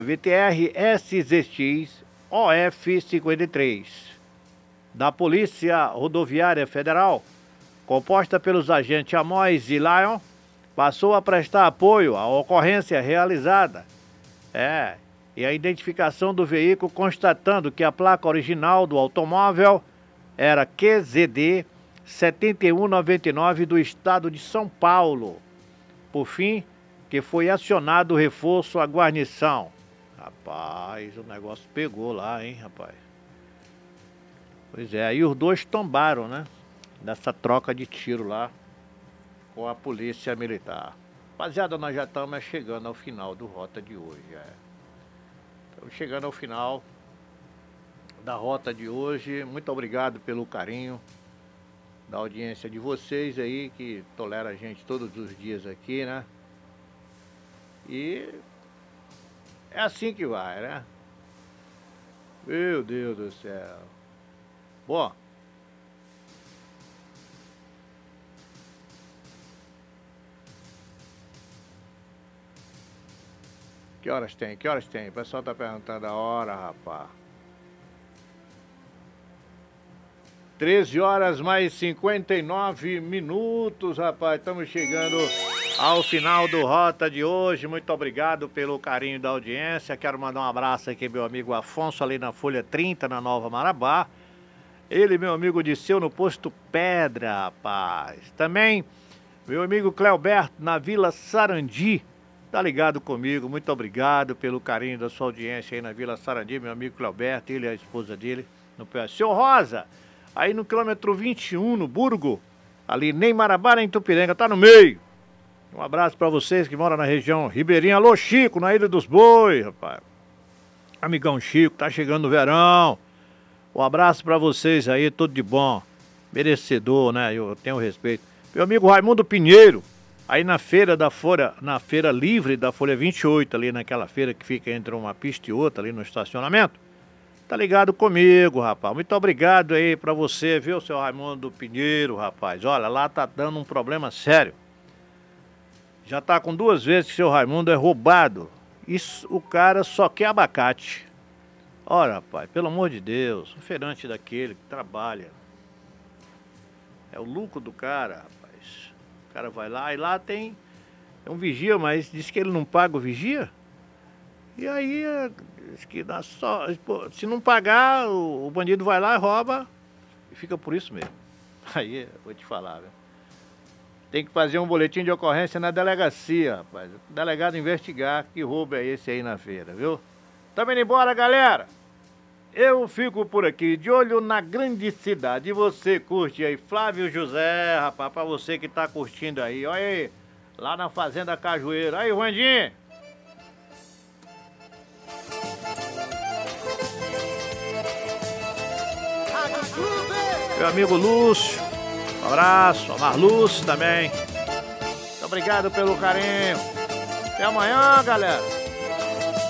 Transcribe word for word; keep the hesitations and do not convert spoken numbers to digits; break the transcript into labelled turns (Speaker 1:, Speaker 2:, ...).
Speaker 1: V T R S Z X O F cinquenta e três, da Polícia Rodoviária Federal, composta pelos agentes Amós e Lion, passou a prestar apoio à ocorrência realizada. É, e a identificação do veículo, constatando que a placa original do automóvel era Q Z D sete um nove nove do estado de São Paulo. Por fim, que foi acionado o reforço à guarnição. Rapaz, o negócio pegou lá, hein, rapaz. Pois é, aí os dois tombaram, né? Nessa troca de tiro lá com a polícia militar. Rapaziada, nós já estamos chegando ao final do Rota de hoje. É. Estamos chegando ao final da Rota de hoje. Muito obrigado pelo carinho da audiência de vocês aí, que tolera a gente todos os dias aqui, né? E é assim que vai, né? Meu Deus do céu. Bom, que horas tem? Que horas tem? O pessoal tá perguntando a hora, rapaz. treze horas mais cinquenta e nove minutos, rapaz. Estamos chegando ao final do Rota de hoje. Muito obrigado pelo carinho da audiência. Quero mandar um abraço aqui, meu amigo Afonso, ali na Folha trinta, na Nova Marabá. Ele, meu amigo Disseu, no Posto Pedra, rapaz. Também, meu amigo Cleoberto, na Vila Sarandi. Tá ligado comigo. Muito obrigado pelo carinho da sua audiência aí na Vila Sarandi, meu amigo Cleoberto, ele e a esposa dele. No Seu Rosa, aí no quilômetro vinte e um, no Burgo, ali nem Marabá, nem Tupiranga, tá no meio. Um abraço pra vocês que moram na região ribeirinha. Alô, Chico, na Ilha dos Bois, rapaz. Amigão Chico, tá chegando o verão. Um abraço pra vocês aí, tudo de bom. Merecedor, né? Eu tenho respeito. Meu amigo Raimundo Pinheiro, aí na feira da Folha, na feira livre da Folha vinte e oito, ali naquela feira que fica entre uma pista e outra, ali no estacionamento. Tá ligado comigo, rapaz. Muito obrigado aí pra você, viu, seu Raimundo Pinheiro, rapaz. Olha, lá tá dando um problema sério. Já tá com duas vezes que seu Raimundo é roubado. Isso, o cara só quer abacate. Ora, rapaz, pelo amor de Deus, um feirante daquele que trabalha. É o lucro do cara, rapaz. O cara vai lá e lá tem é um vigia, mas diz que ele não paga o vigia. E aí, diz que dá só. Se não pagar, o, o bandido vai lá e rouba e fica por isso mesmo. Aí, vou te falar, viu? Tem que fazer um boletim de ocorrência na delegacia, rapaz. O delegado investigar que roubo é esse aí na feira, viu? Tamo indo embora, galera. Eu fico por aqui, de olho na grande cidade. E você curte aí, Flávio José, rapaz, pra você que tá curtindo aí. Olha aí, lá na Fazenda Cajueiro. Aí, Randinho. Meu amigo Lúcio. Um abraço, a Marlúcio também. Muito obrigado pelo carinho. Até amanhã, galera.